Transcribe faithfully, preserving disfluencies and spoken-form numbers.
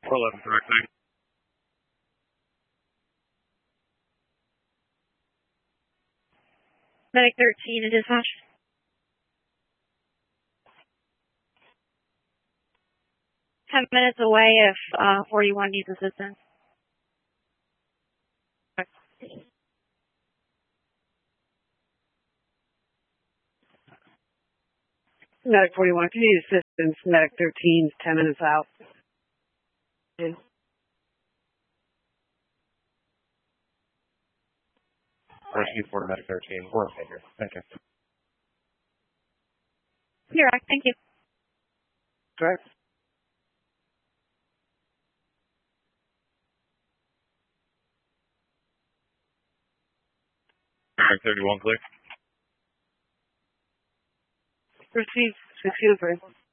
four eleven, correctly. Medic thirteen to dispatch. Ten minutes away if uh, forty-one needs assistance. Medic forty-one, if you need assistance, Medic thirteen is ten minutes out. Rescue for Medic thirteen, we're okay here. Thank you. You're right, thank you. Correct. Medic thirty-one, clear. Proceed, six zero three.